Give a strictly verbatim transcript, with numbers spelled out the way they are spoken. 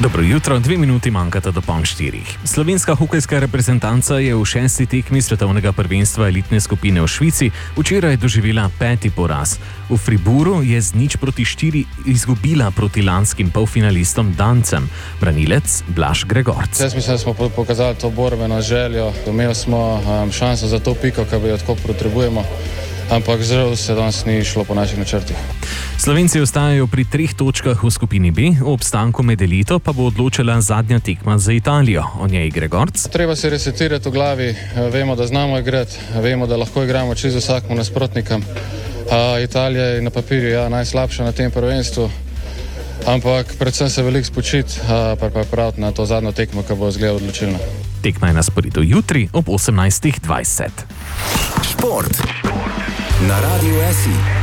Dobro jutro, dve minuti manjkata do pol štirih. Slovenska hokejska reprezentanca je v šesti tekmi svetovnega prvenstva elitne skupine v Švici včeraj doživela peti poraz. V Friburu je z nič proti štiri izgubila proti lanskim polfinalistom Dancem, branilec Blaž Gregorc. Jaz mislim, da smo pokazali to borbeno željo, imeli smo um, šanso za to piko, ki jo tako potrebujemo. Ampak žal se danes ni šlo po naših načrtih. Slovenci ostajajo pri treh točkah v skupini B, o obstanku med elito pa bo odločila zadnja tekma za Italijo. O njej Gregorc. Treba se resetirati v glavi, vemo, da znamo igrati, vemo, da lahko igramo čisto vsakmu nasprotnikom. Italija je na papirju ja, najslabša na tem prvenstvu, ampak predvsem se veliko spočiti, pa pa praviti na to zadnjo tekmo, ki bo izgleda odločilna. Tekma je na sporedu jutri ob osemnajstih dvajset. Šport na Radiu S I.